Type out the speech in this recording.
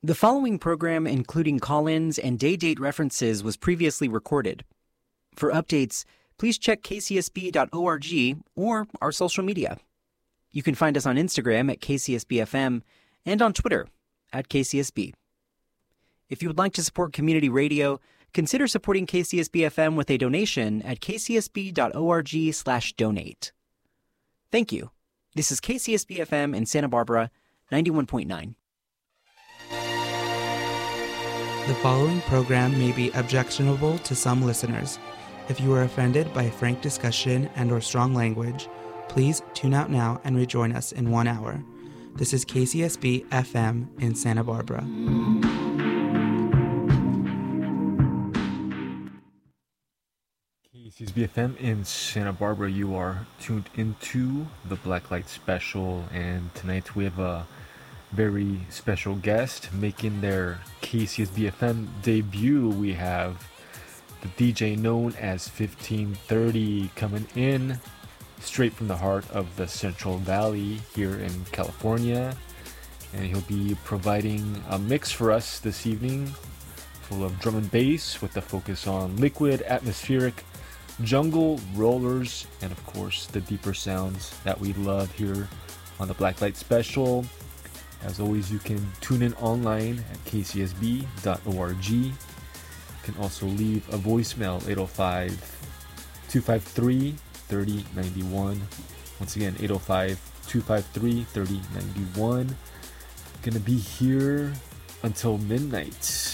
The following program, including call-ins and day-date references, was previously recorded. For updates, please check kcsb.org or our social media. You can find us on Instagram at KCSBFM and on Twitter at KCSB. If you would like to support community radio, consider supporting KCSB-FM with a donation at kcsb.org/donate. Thank you. This is KCSB-FM in Santa Barbara, 91.9. The following program may be objectionable to some listeners. If you are offended by frank discussion and/or strong language, please tune out now and rejoin us in 1 hour. This is KCSB FM in Santa Barbara. KCSB FM in Santa Barbara, you are tuned into the Blacklight Special, and tonight we have a very special guest making their KCSB FM debut. We have the DJ known as 1530 coming in straight from the heart of the Central Valley here in California, and he'll be providing a mix for us this evening full of drum and bass with a focus on liquid, atmospheric, jungle, rollers, and of course the deeper sounds that we love here on the Blacklight Special. As always, you can tune in online at kcsb.org. You can also leave a voicemail, 805-253-3091. Once again, 805-253-3091. Gonna be here until midnight.